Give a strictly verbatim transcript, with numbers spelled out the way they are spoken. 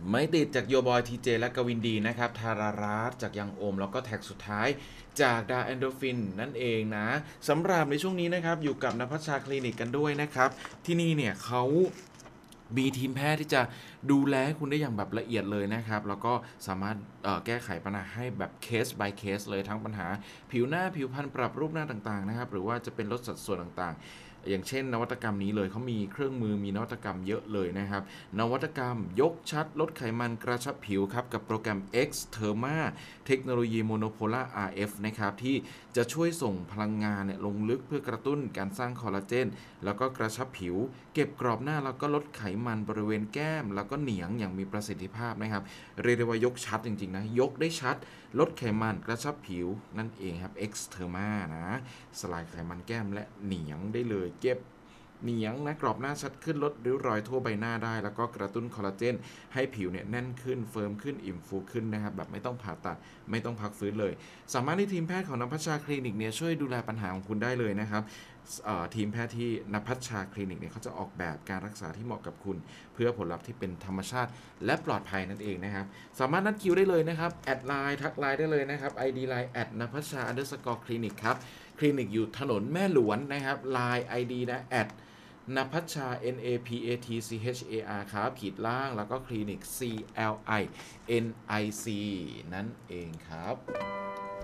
ไม่ติดจากโยบอยทีเจและกวินดีนะครับทารารัตจากยังโอมแล้วก็แท็กสุดท้ายจากดาแอนโดฟินนั่นเองนะสำหรับในช่วงนี้นะครับอยู่กับนภัชชาคลินิกกันด้วยนะครับที่นี่เนี่ยเขามีทีมแพทย์ที่จะดูแลคุณได้อย่างแบบละเอียดเลยนะครับแล้วก็สามารถแก้ไขปัญหาให้แบบเคส by เคสเลยทั้งปัญหาผิวหน้าผิวพรรณปรับรูปหน้าต่างๆนะครับหรือว่าจะเป็นลดสัดส่วนต่างๆอย่างเช่นนวัตกรรมนี้เลยเขามีเครื่องมือมีนวัตกรรมเยอะเลยนะครับนวัตกรรมยกชัดลดไขมันกระชับผิวครับกับโปรแกรม Xterma เทคโนโลยี Monopolar อาร์ เอฟ นะครับที่จะช่วยส่งพลังงานเนี่ยลงลึกเพื่อกระตุ้นการสร้างคอลลาเจนแล้วก็กระชับผิวเก็บกรอบหน้าแล้วก็ลดไขมันบริเวณแก้มแล้วก็เหนียงอย่างมีประสิทธิภาพนะครับเรียกได้ว่ายกชัดจริงๆนะยกได้ชัดลดไขมันกระชับผิวนั่นเองครับ Xterma นะสลายไขมันแก้มและเหนียงได้เลยเก็บเหนียงนะกรอบหน้าชัดขึ้นลดริ้วรอยทั่วใบหน้าได้แล้วก็กระตุ้นคอลลาเจนให้ผิวเนี่ยแน่นขึ้นเฟิร์มขึ้นอิ่มฟูขึ้นนะครับแบบไม่ต้องผ่าตัดไม่ต้องพักฟื้นเลยสามารถที่ทีมแพทย์ของนภัชชาคลินิกเนี่ยช่วยดูแลปัญหาของคุณได้เลยนะครับทีมแพทย์ที่นภัชชาคลินิกเนี่ยเขาจะออกแบบการรักษาที่เหมาะกับคุณเพื่อผลลัพธ์ที่เป็นธรรมชาติและปลอดภัยนั่นเองนะครับสามารถนัดคิวได้เลยนะครับแอดไลน์ทักไลน์ได้เลยนะครับ ไอ ดี ไลน์ แอท นภัชชา อันเดอร์สกอร์ คลินิก ครับคลินิกอยู่ถนนแม่หลวนนะครับไลน์ ไอ ดี นะแอดนภัชชา N A P A T C H A R ครับขีดล่างแล้วก็คลินิก C L I N I C นั่นเองครับ